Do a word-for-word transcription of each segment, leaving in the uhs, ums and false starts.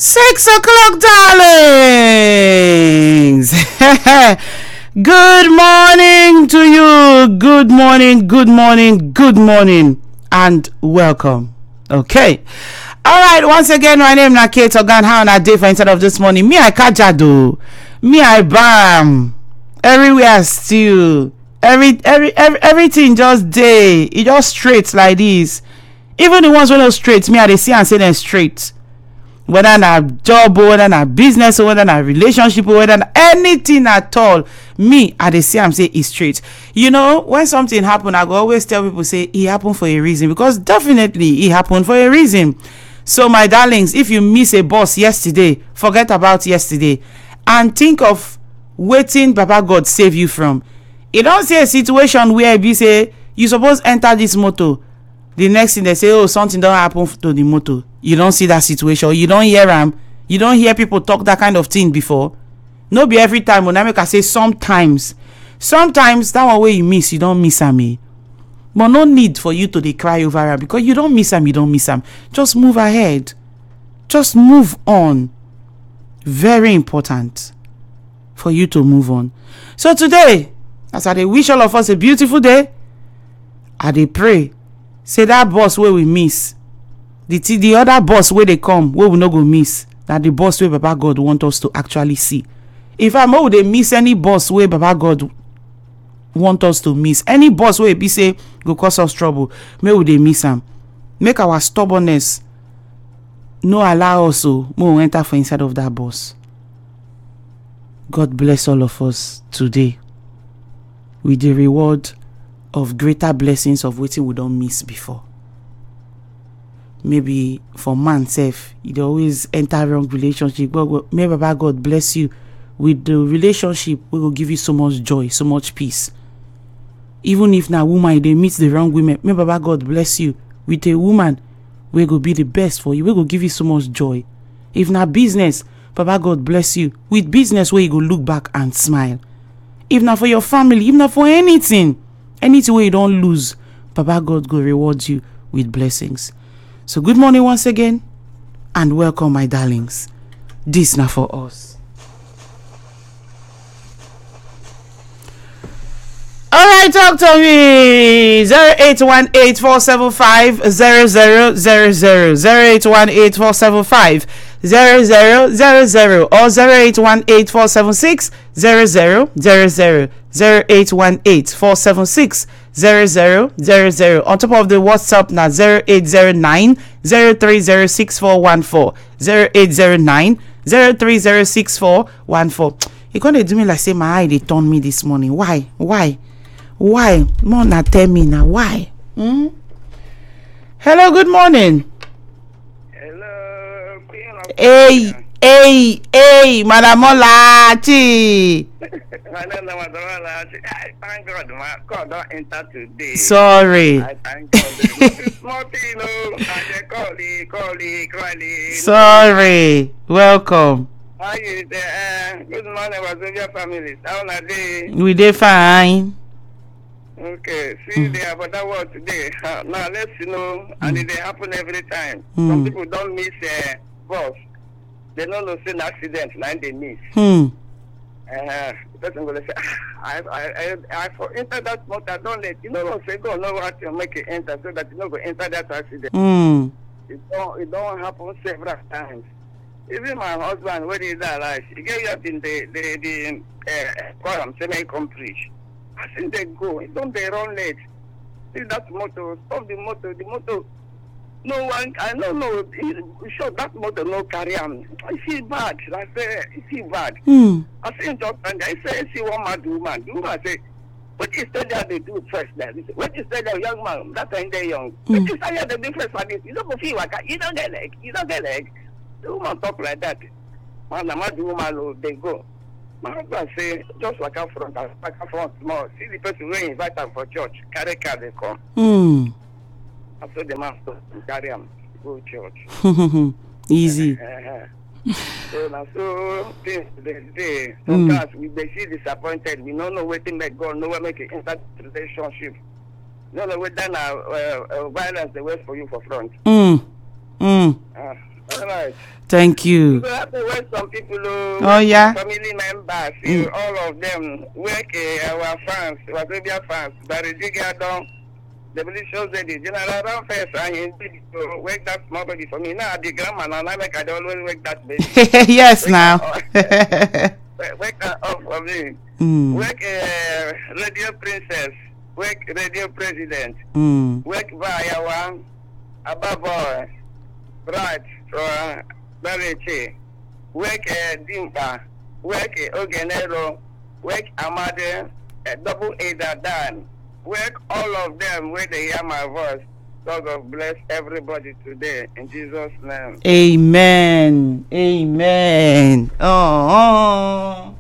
Six o'clock, darlings. Good morning to you. Good morning, good morning, good morning, and welcome. Okay. All right. Once again, my name is Kate Ogan. How na day for instead of this morning? Me, I kajado. Me, I bam. Everywhere still. Every, every, every, everything just day. It just straight like this. Even the ones when are straight, me, I they see and say them straight. Whether na job, whether na business, whether na relationship, whether na anything at all, me I dey see am say e straight. You know, when something happen, I go always tell people say it happened for a reason, because definitely it happened for a reason. So my darlings, if you miss a bus yesterday, forget about yesterday and think of wetin Baba God save you from. You don't see a situation where be say you suppose enter this motor. The next thing they say, oh, something don't happen to the motor. You don't see that situation. You don't hear them. You don't hear people talk that kind of thing before. No be every time. When I make I say sometimes. Sometimes that one way you miss, you don't miss am. Eh? But no need for you to dey cry over am, because you don't miss am, you don't miss am. Just move ahead. Just move on. Very important for you to move on. So today, as I dey wish all of us a beautiful day, I dey pray. Say that boss where we miss, the t- the other boss where they come, where we not go miss, that the boss where Baba God want us to actually see. If I'm oh they miss any boss where Baba God want us to miss, any boss where be say go cause us trouble, may we they miss them. Make our stubbornness no allow us to more enter for inside of that boss. God bless all of us today with the reward of greater blessings of waiting we don't miss before. Maybe for man self, you always enter wrong relationship. But may Baba God bless you with the relationship we will give you so much joy, so much peace. Even if now woman they meet the wrong women, may Baba God bless you with a woman we will be the best for you. We will give you so much joy. If not business, Baba God bless you with business where you go look back and smile. If not for your family, if not for anything. Anything where you don't lose, Baba God go reward you with blessings. So good morning once again, and welcome, my darlings. This now for us. All right, talk to me. zero eight one eight four seven five zero zero zero zero zero eight one eight four seven five zero zero zero zero or zero eight one eight four seven six zero zero zero zero zero eight one eight four seven six zero zero zero zero. On top of the WhatsApp now zero eight zero nine zero three zero six four one four zero eight zero nine zero three zero six four one four. You gonna do me like say my eye they turn me this morning. Why? Why? Why? More not tell me now. Why? Hmm? Hello, good morning. Hello. Hey, hey, hey, Madam Olachi. Thank God, my God don't enter today. Sorry. I thank God. Small thing, oh, I call it, call it, call it. Sorry. Welcome. How you there? Good morning, Wazobia family. How are they? We dey fine. Okay, see, mm. they have that word today. Uh, now, let's you know, and mm. it they happen every time. Mm. Some people don't miss a uh, bus. They don't know an accident, and they miss. Hmm. Uh, the person will say, I, I, I, I for enter that motor, don't let you know, say, go, know what to make it enter so that you know, go enter that accident. Hmm. It don't, it don't happen several times. Even my husband, when he died, like, he gave up in the, the, the, uh, column, semi-complete. I think they go. It don't they run late. See that motor. Stop the motor. The motor. No one. I don't know. Sure, that motor no carry on. I see bad. I say, I see bad. Hmm. I see job and I say, I see one man do man. Do man say, what is that that they do first? There. What is that young man? That time they young. Hmm. What is that the difference for this? You don't go feel like you don't get leg. You don't get leg. The woman talk like that. Man, the man do woman they go. My husband say, just walk out front, walk out front small. See the person who invite them for church, carry car they come. Hmm. After the man stop to carry him go church. Easy. So now, so things they say, sometimes we they see disappointed. We don't know where to make God, nowhere make it enter the relationship. No, no, we done uh, uh, violence the way for you for front. Hmm. Hmm. Uh, All right. Thank you. So I have to work some people who Oh, yeah? family members, Mm. you, all of them work uh, our fans, Wazobia fans, Baridigadon, the Belicious Lady, General Ram first, and you work that small baby for me. Now the grandma and I make I always work that baby. Yes, Wake now. that up. Wake that up for me. Mm. Work uh, Radio Princess, work Radio President, Mm. work Bayawa, Ababoy, Bright, for Bariche, work uh, Dimpa, work uh, Ogenero, work Amade, uh, Double Ada Dan, work all of them where they hear my voice. God of bless everybody today in Jesus' name. Amen. Amen. Oh.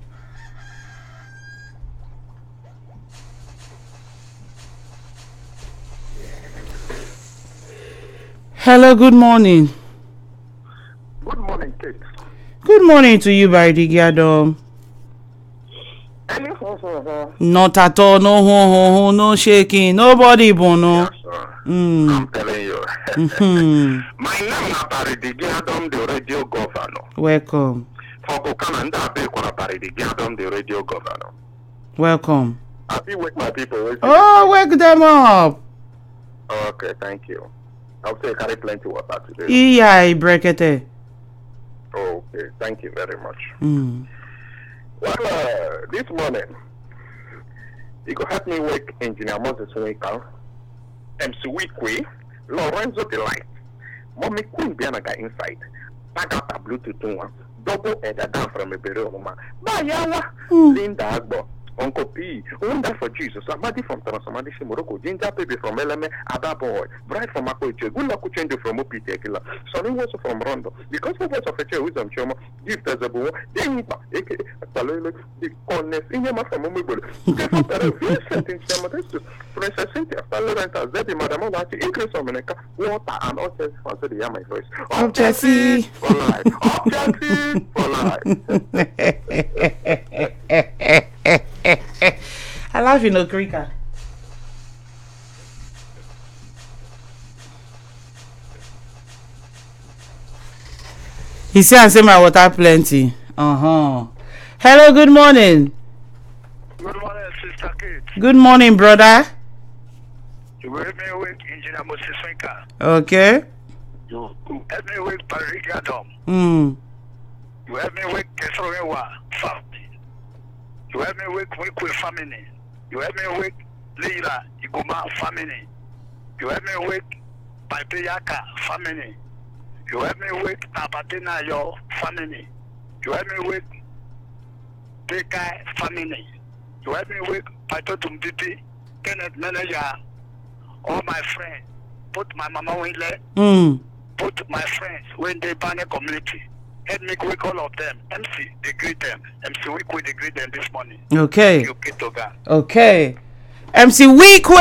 Hello, good morning. Good morning, Kate. Good morning to you, Baridigiado. Any ho ho ho. Not at all, no ho ho ho, no shaking, nobody bono. Yes, sir. Mm. I'm telling you. Hmm. My name is Baridigiadom, the radio governor. Welcome. For Bukana, and I Baridigiadom, the radio governor. Welcome. Happy with my people. Wait, Oh, wake them up. Okay, thank you. I'll say I carry plenty water today. Iya, brekete. Okay, thank you very much. Mm. Well, uh, this morning, you could help me wake Engineer Moses Weka, M C Wikwe, Lorenzo Delight, Mommy Queen Bianaga inside, Tagata Bluetooth one, double header down from a Beroma, Bayawa, Linda Agbo, Uncle P, Wonder for Jesus, Amadi from Tanasamadi Morocco, Ginger Baby from Eleme, Ada Boy, Bright from Akoche, Gulaku Change from Opiti Killer, Sonny was from Rondo, because of voice of a chair wisdom choma, gift as a boy, Denipa, aka Palolo, the corners in your from Mumble, Vincent in Samadestu, Princess Cynthia, Laurent, Zeddy, Madame Lati, Increase of Meneka, water, and all sense for the Yama voice. Objective for life, Objective for life. I laugh in the creaker. He said I say my water plenty. Uh-huh. Hello, good morning. Good morning, Sister Kate. Good morning, brother. You help me with Engineer Moses Weka. Okay. You help me with Baridigiadom. Mm. You help me with Kesroewa family. You help me with Wikwe family. You help me with Leila Iguma family. You help me with Paipeyaka family. You help me with Tabatina Yo family. You help me with Tekai family. You help me with Paito Tumditi, Kenneth Manager, all my friends. Put my mama Winle, Mm. put my friends when they ban a community. Help me quick all of them. M C, they greet them. M C Wikwe, they greet them this morning. Okay. You get to God. Okay. M C Weekwe.